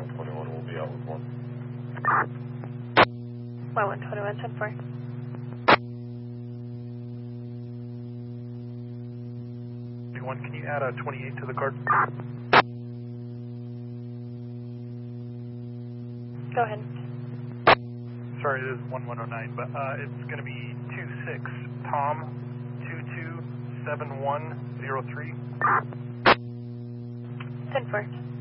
121 will be out with one. 121, 10-4. Can you add a 28 to the card? Go ahead. Sorry, it is 1109, but it's going to be 26 Tom 227103. 10-4.